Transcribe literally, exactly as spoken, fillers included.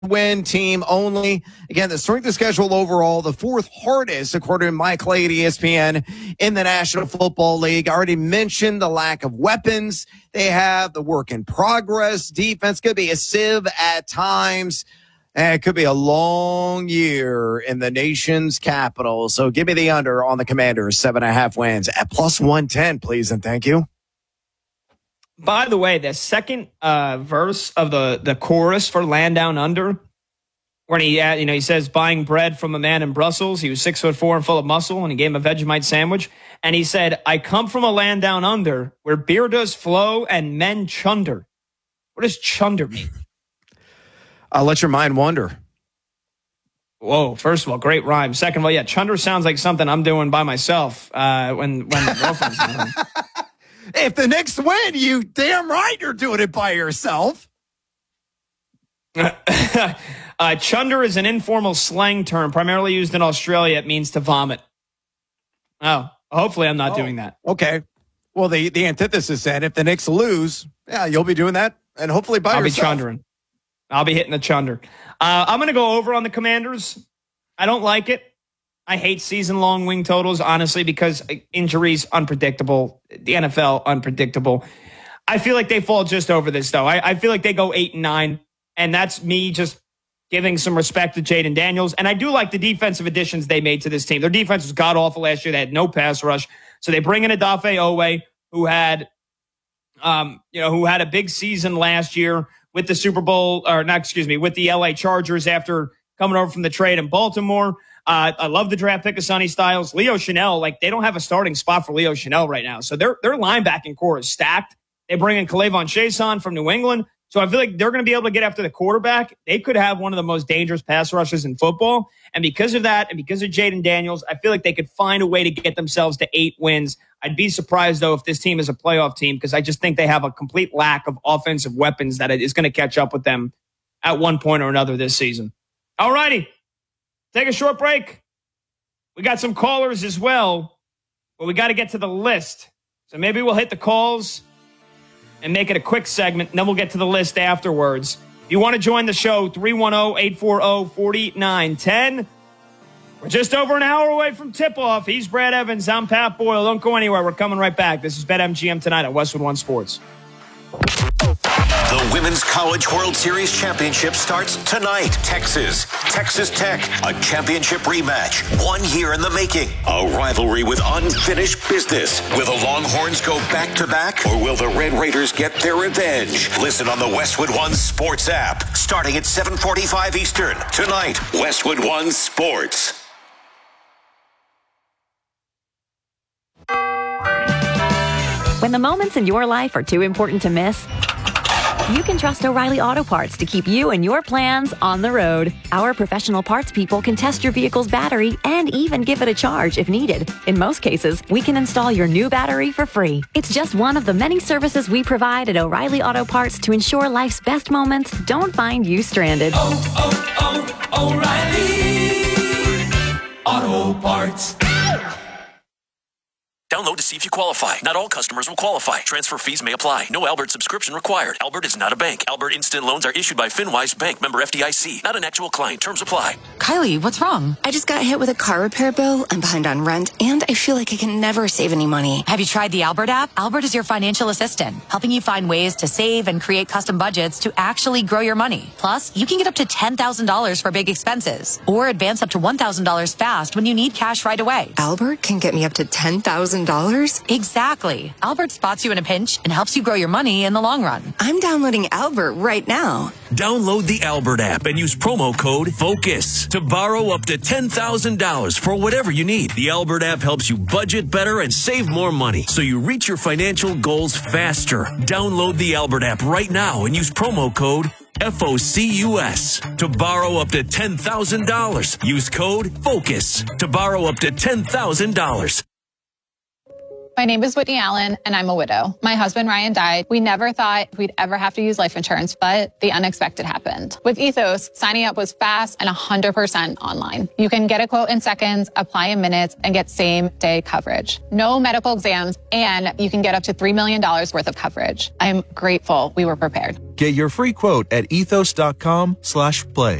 win team only. Again, the strength of schedule overall, the fourth hardest, according to Mike Clay at E S P N, in the National Football League. I already mentioned the lack of weapons they have, the work in progress. Defense could be a sieve at times. And it could be a long year in the nation's capital. So give me the under on the Commanders, seven and a half wins at plus one ten, please, and thank you. By the way, the second uh, verse of the, the chorus for Land Down Under, when he uh, you know he says buying bread from a man in Brussels, he was six foot four and full of muscle, and he gave him a Vegemite sandwich, and he said, "I come from a land down under where beer does flow and men chunder." What does chunder mean? I'll let your mind wander. Whoa! First of all, great rhyme. Second of all, yeah, chunder sounds like something I'm doing by myself uh, when when the girlfriend's not home. If the Knicks win, you damn right you're doing it by yourself. uh, chunder is an informal slang term primarily used in Australia. It means to vomit. Oh, hopefully I'm not oh, doing that. Okay. Well, the, the antithesis said if the Knicks lose, yeah, you'll be doing that, and hopefully by I'll yourself. I'll be chundering. I'll be hitting the chunder. Uh, I'm going to go over on the Commanders. I don't like it. I hate season-long wing totals, honestly, because injuries, unpredictable. The N F L, unpredictable. I feel like they fall just over this, though. I, I feel like they go eight and nine, and that's me just giving some respect to Jaden Daniels. And I do like the defensive additions they made to this team. Their defense was god-awful last year. They had no pass rush. So they bring in Odafe Owe, who had, um, you know, who had a big season last year with the Super Bowl, or not, excuse me, with the L A Chargers after coming over from the trade in Baltimore. Uh, I love the draft pick of Sonny Styles. Leo Chanel, like, they don't have a starting spot for Leo Chanel right now. So their their linebacking core is stacked. They bring in K'Lavon Chaisson from New England. So I feel like they're going to be able to get after the quarterback. They could have one of the most dangerous pass rushes in football. And because of that, and because of Jaden Daniels, I feel like they could find a way to get themselves to eight wins. I'd be surprised, though, if this team is a playoff team, because I just think they have a complete lack of offensive weapons that is going to catch up with them at one point or another this season. All righty. Take a short break. We got some callers as well, but we got to get to the list. So maybe we'll hit the calls and make it a quick segment, and then we'll get to the list afterwards. If you want to join the show, three one zero, eight four zero, four nine one zero. We're just over an hour away from tip-off. He's Brad Evans. I'm Pat Boyle. Don't go anywhere. We're coming right back. This is BetMGM tonight on Westwood One Sports. The Women's College World Series Championship starts tonight. Texas, Texas Tech, a championship rematch. One year in the making. A rivalry with unfinished business. Will the Longhorns go back-to-back, or will the Red Raiders get their revenge? Listen on the Westwood One Sports app. Starting at seven forty-five Eastern. Tonight, Westwood One Sports. When the moments in your life are too important to miss, you can trust O'Reilly Auto Parts to keep you and your plans on the road. Our professional parts people can test your vehicle's battery and even give it a charge if needed. In most cases, we can install your new battery for free. It's just one of the many services we provide at O'Reilly Auto Parts to ensure life's best moments don't find you stranded. Oh, oh, oh, O'Reilly Auto Parts. Download to see if you qualify. Not all customers will qualify. Transfer fees may apply. No Albert subscription required. Albert is not a bank. Albert Instant Loans are issued by FinWise Bank, member F D I C. Not an actual client. Terms apply. Kylie, what's wrong? I just got hit with a car repair bill. I'm behind on rent, and I feel like I can never save any money. Have you tried the Albert app? Albert is your financial assistant, helping you find ways to save and create custom budgets to actually grow your money. Plus, you can get up to ten thousand dollars for big expenses, or advance up to one thousand dollars fast when you need cash right away. Albert can get me up to ten thousand dollars? Exactly. Albert spots you in a pinch and helps you grow your money in the long run. I'm downloading Albert right now. Download the Albert app and use promo code FOCUS to borrow up to ten thousand dollars for whatever you need. The Albert app helps you budget better and save more money, so you reach your financial goals faster. Download the Albert app right now and use promo code FOCUS to borrow up to ten thousand dollars. Use code FOCUS to borrow up to ten thousand dollars. My name is Whitney Allen, and I'm a widow. My husband, Ryan, died. We never thought we'd ever have to use life insurance, but the unexpected happened. With Ethos, signing up was fast and one hundred percent online. You can get a quote in seconds, apply in minutes, and get same-day coverage. No medical exams, and you can get up to three million dollars worth of coverage. I'm grateful we were prepared. Get your free quote at ethos.com slash play.